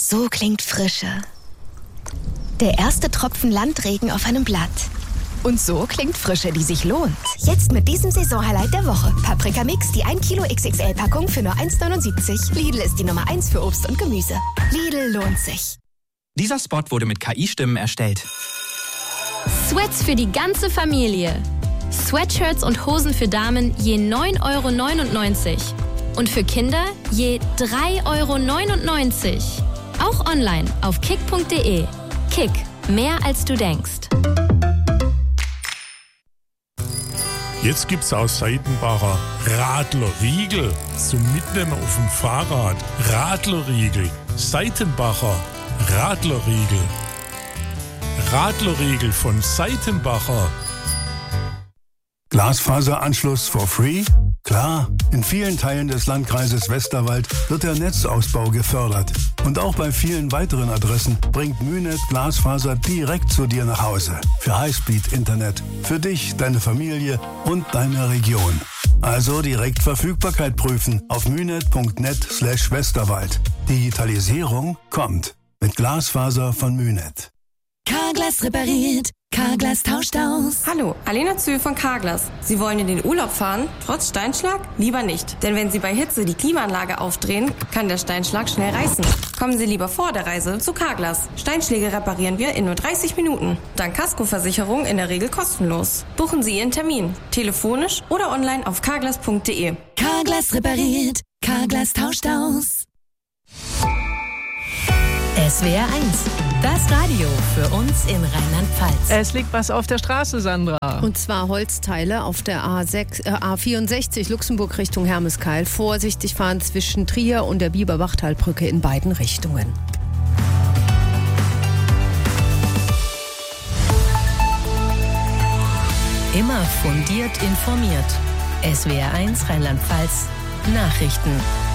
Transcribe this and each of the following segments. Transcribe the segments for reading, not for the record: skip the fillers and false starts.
So klingt Frische. Der erste Tropfen Landregen auf einem Blatt. Und so klingt Frische, die sich lohnt. Jetzt mit diesem Saisonhighlight der Woche. Paprika Mix, die 1 Kilo XXL-Packung für nur 1,79. Lidl ist die Nummer 1 für Obst und Gemüse. Lidl lohnt sich. Dieser Spot wurde mit KI-Stimmen erstellt. Sweats für die ganze Familie. Sweatshirts und Hosen für Damen je 9,99 € und für Kinder je 3,99 €. Auch online auf kick.de. Kick, mehr als du denkst. Jetzt gibt's aus Seitenbacher Radlerriegel zum Mitnehmen auf dem Fahrrad. Radlerriegel, Seitenbacher Radlerriegel. Radlerriegel von Seitenbacher. Glasfaseranschluss for free? Klar, in vielen Teilen des Landkreises Westerwald wird der Netzausbau gefördert. Und auch bei vielen weiteren Adressen bringt Mynet Glasfaser direkt zu dir nach Hause. Für Highspeed-Internet. Für dich, deine Familie und deine Region. Also direkt Verfügbarkeit prüfen auf mynet.net/Westerwald. Digitalisierung kommt. Mit Glasfaser von Mynet. Carglass repariert. Carglass tauscht aus. Hallo, Alena Zühl von Carglass. Sie wollen in den Urlaub fahren, trotz Steinschlag? Lieber nicht. Denn wenn Sie bei Hitze die Klimaanlage aufdrehen, kann der Steinschlag schnell reißen. Kommen Sie lieber vor der Reise zu Carglass. Steinschläge reparieren wir in nur 30 Minuten. Dank Kaskoversicherung in der Regel kostenlos. Buchen Sie Ihren Termin. Telefonisch oder online auf carglass.de. Carglass repariert. Carglass tauscht aus. SWR 1, das Radio für uns in Rheinland-Pfalz. Es liegt was auf der Straße, Sandra. Und zwar Holzteile auf der A64 Luxemburg Richtung Hermeskeil. Vorsichtig fahren zwischen Trier und der Biber-Wachtal-Brücke in beiden Richtungen. Immer fundiert informiert. SWR 1 Rheinland-Pfalz Nachrichten.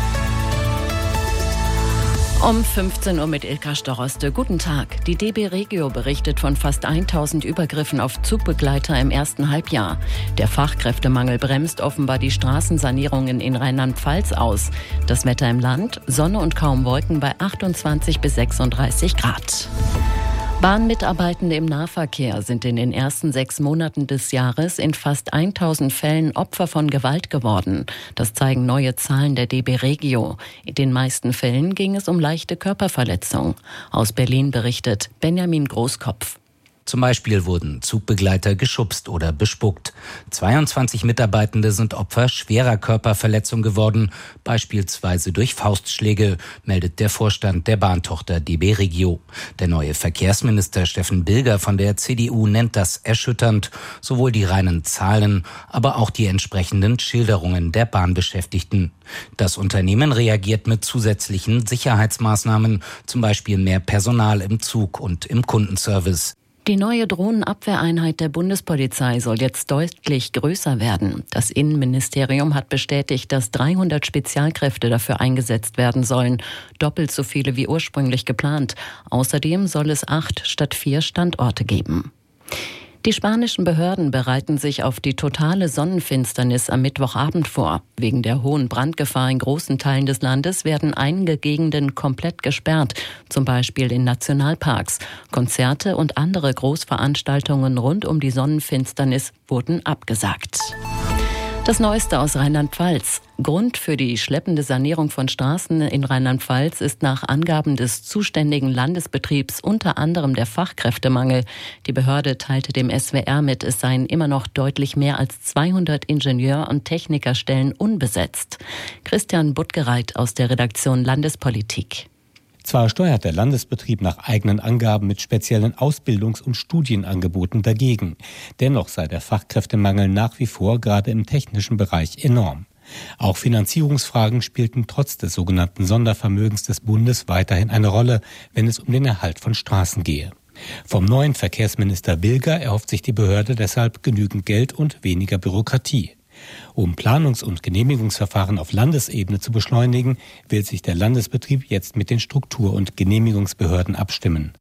Um 15 Uhr mit Ilka Storoste. Guten Tag. Die DB Regio berichtet von fast 1000 Übergriffen auf Zugbegleiter im ersten Halbjahr. Der Fachkräftemangel bremst offenbar die Straßensanierungen in Rheinland-Pfalz aus. Das Wetter im Land, Sonne und kaum Wolken bei 28 bis 36 Grad. Bahnmitarbeitende im Nahverkehr sind in den ersten 6 Monaten des Jahres in fast 1000 Fällen Opfer von Gewalt geworden. Das zeigen neue Zahlen der DB Regio. In den meisten Fällen ging es um leichte Körperverletzungen. Aus Berlin berichtet Benjamin Großkopf. Zum Beispiel wurden Zugbegleiter geschubst oder bespuckt. 22 Mitarbeitende sind Opfer schwerer Körperverletzung geworden, beispielsweise durch Faustschläge, meldet der Vorstand der Bahntochter DB Regio. Der neue Verkehrsminister Steffen Bilger von der CDU nennt das erschütternd, sowohl die reinen Zahlen, aber auch die entsprechenden Schilderungen der Bahnbeschäftigten. Das Unternehmen reagiert mit zusätzlichen Sicherheitsmaßnahmen, zum Beispiel mehr Personal im Zug und im Kundenservice. Die neue Drohnenabwehreinheit der Bundespolizei soll jetzt deutlich größer werden. Das Innenministerium hat bestätigt, dass 300 Spezialkräfte dafür eingesetzt werden sollen. Doppelt so viele wie ursprünglich geplant. Außerdem soll es 8 statt 4 Standorte geben. Die spanischen Behörden bereiten sich auf die totale Sonnenfinsternis am Mittwochabend vor. Wegen der hohen Brandgefahr in großen Teilen des Landes werden einige Gegenden komplett gesperrt, zum Beispiel in Nationalparks. Konzerte und andere Großveranstaltungen rund um die Sonnenfinsternis wurden abgesagt. Das Neueste aus Rheinland-Pfalz. Grund für die schleppende Sanierung von Straßen in Rheinland-Pfalz ist nach Angaben des zuständigen Landesbetriebs unter anderem der Fachkräftemangel. Die Behörde teilte dem SWR mit, es seien immer noch deutlich mehr als 200 Ingenieur- und Technikerstellen unbesetzt. Christian Buttgereit aus der Redaktion Landespolitik. Zwar steuert der Landesbetrieb nach eigenen Angaben mit speziellen Ausbildungs- und Studienangeboten dagegen. Dennoch sei der Fachkräftemangel nach wie vor gerade im technischen Bereich enorm. Auch Finanzierungsfragen spielten trotz des sogenannten Sondervermögens des Bundes weiterhin eine Rolle, wenn es um den Erhalt von Straßen gehe. Vom neuen Verkehrsminister Bilger erhofft sich die Behörde deshalb genügend Geld und weniger Bürokratie. Um Planungs- und Genehmigungsverfahren auf Landesebene zu beschleunigen, will sich der Landesbetrieb jetzt mit den Struktur- und Genehmigungsbehörden abstimmen.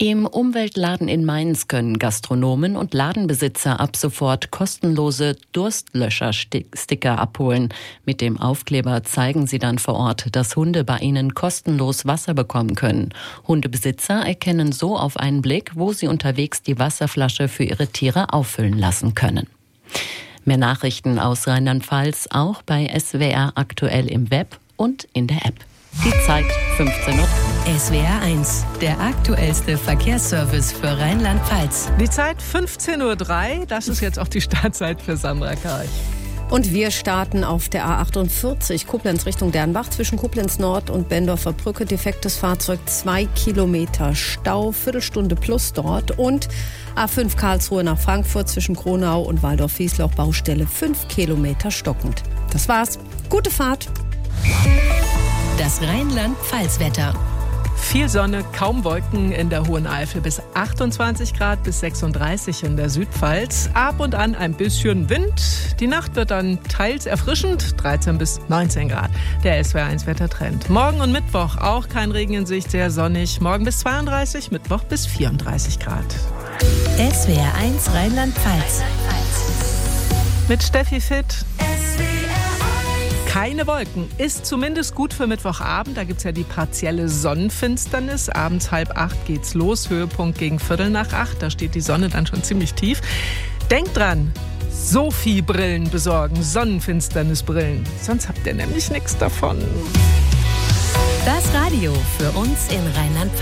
Im Umweltladen in Mainz können Gastronomen und Ladenbesitzer ab sofort kostenlose Durstlöscher-Sticker abholen. Mit dem Aufkleber zeigen sie dann vor Ort, dass Hunde bei ihnen kostenlos Wasser bekommen können. Hundebesitzer erkennen so auf einen Blick, wo sie unterwegs die Wasserflasche für ihre Tiere auffüllen lassen können. Mehr Nachrichten aus Rheinland-Pfalz auch bei SWR aktuell im Web und in der App. Die Zeit 15 Uhr. SWR 1, der aktuellste Verkehrsservice für Rheinland-Pfalz. Die Zeit 15.03 Uhr, das ist jetzt auch die Startzeit für Sandra Karch. Und wir starten auf der A48 Koblenz Richtung Dernbach zwischen Koblenz Nord und Bendorfer Brücke. Defektes Fahrzeug, 2 Kilometer Stau, Viertelstunde plus dort. Und A5 Karlsruhe nach Frankfurt zwischen Kronau und Waldorf-Wiesloch Baustelle, 5 Kilometer stockend. Das war's. Gute Fahrt. Das Rheinland-Pfalz-Wetter. Viel Sonne, kaum Wolken in der Hohen Eifel, bis 28 Grad bis 36 in der Südpfalz. Ab und an ein bisschen Wind. Die Nacht wird dann teils erfrischend, 13 bis 19 Grad. Der SWR1 Wettertrend. Morgen und Mittwoch auch kein Regen in Sicht, sehr sonnig. Morgen bis 32, Mittwoch bis 34 Grad. SWR1 Rheinland-Pfalz. Mit Steffi Fitt. Keine Wolken, ist zumindest gut für Mittwochabend. Da gibt es ja die partielle Sonnenfinsternis. Abends 7:30 geht's los, Höhepunkt gegen 7:45. Da steht die Sonne dann schon ziemlich tief. Denkt dran, Sophie-Brillen besorgen, Sonnenfinsternisbrillen. Sonst habt ihr nämlich nichts davon. Das Radio für uns in Rheinland-Pfalz.